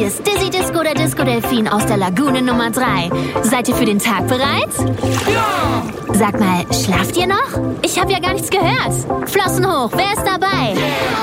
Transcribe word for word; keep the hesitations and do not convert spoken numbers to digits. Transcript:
Hier ist Dizzy Disco, der Disco-Delfin aus der Lagune Nummer drei. Seid ihr für den Tag bereit? Ja! Sag mal, schlaft ihr noch? Ich habe ja gar nichts gehört. Flossen hoch, wer ist dabei? Yeah!